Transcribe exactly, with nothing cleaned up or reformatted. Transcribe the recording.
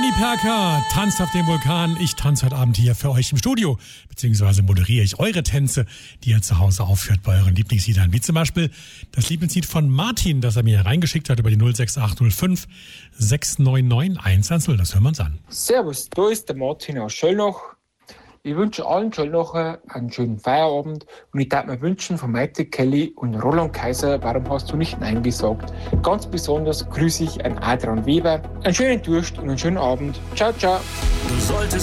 Charlie Parker tanzt auf dem Vulkan. Ich tanze heute Abend hier für euch im Studio, beziehungsweise moderiere ich eure Tänze, die ihr zu Hause aufführt bei euren Lieblingsliedern. Wie zum Beispiel das Lieblingslied von Martin, das er mir reingeschickt hat über die null sechs acht null fünf sechs neun neun eins eins null. Das hören wir uns an. Servus, da ist der Martin aus Schöllnach. Ich wünsche allen Schöllnacher einen schönen Feierabend und ich darf mir wünschen von Maite Kelly und Roland Kaiser, warum hast du nicht Nein gesagt? Ganz besonders grüße ich einen Adrian Weber. Einen schönen Durst und einen schönen Abend. Ciao, ciao. Du solltest